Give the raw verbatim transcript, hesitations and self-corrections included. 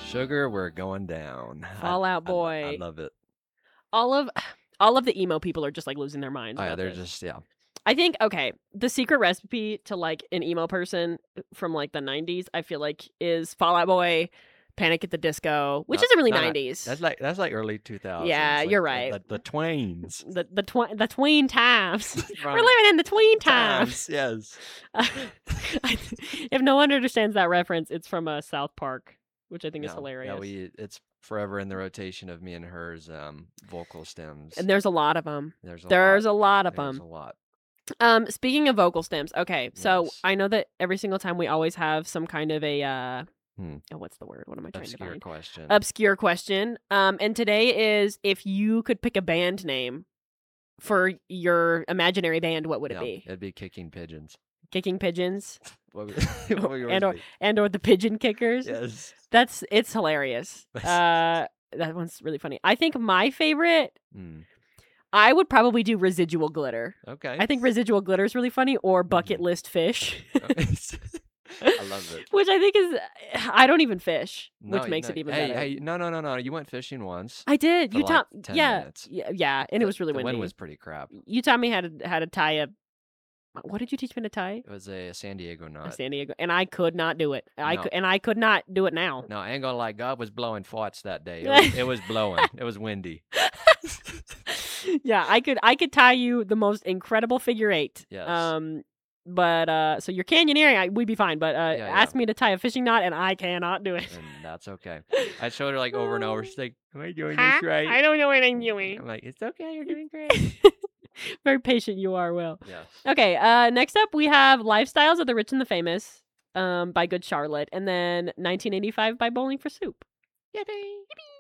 Sugar, we're going down. Fall Out I, I, lo- I Boy. love it. All of all of the emo people are just like losing their minds Oh, yeah, about they're this. just, yeah. I think okay, the secret recipe to like an emo person from like the nineties, I feel like is Fall Out Boy, Panic at the Disco, which No, isn't really no, no, nineties. That's like that's like early two thousands. Yeah, like you're the, right. The, the twains. The the twi- the tween times. We're From living in the tween times. times, yes. If no one understands that reference, it's from uh, South Park, which I think is No, hilarious. Yeah, we it's forever in the rotation of me and her's um, vocal stems. And there's a lot of them. There's a There's lot. a lot of There's them. a lot. Um, speaking of vocal stems, okay, so Yes. I know that every single time we always have some kind of a uh, Hmm. oh, what's the word? What am I trying Obscure to find? question. Obscure question. Um, and today is if you could pick a band name for your imaginary band, what would yeah, it be? It'd be Kicking Pigeons. Kicking Pigeons, What would, what would yours and or be? and or the Pigeon Kickers. Yes. That's it's hilarious. Uh, that one's really funny. I think my favorite. Hmm. I would probably do Residual Glitter. Okay. I think Residual Glitter is really funny, or Bucket Mhm. List Fish. I love it. Which I think is, I don't even fish, No, which you- makes no, it even hey, better. Hey, no, no, no, no. You went fishing once. I did. for You like taught, ten yeah, minutes. yeah, yeah, and The- it was really the windy. wind was pretty crap. You taught me how to how to tie a. What did you teach me to tie? It was a San Diego A knot. San Diego, and I could not do it. I No. could, and I could not do it now. No, I ain't gonna lie. God was blowing farts that day. It was, it was blowing. It was windy. Yeah, I could I could tie you the most incredible figure eight. Yes. Um, but uh, so your canyoneering, I, we'd be fine. But uh, Yeah, ask yeah. me to tie a fishing knot, and I cannot do it. And that's okay. I showed her like over and over. She's like, "Am I doing Huh? this right?" I don't know what I'm doing. I'm like, "It's okay. You're doing great." Very patient you are, Will. Yes. Okay, uh, next up we have Lifestyles of the Rich and the Famous um, by Good Charlotte, and then nineteen eighty-five by Bowling for Soup. Yippee!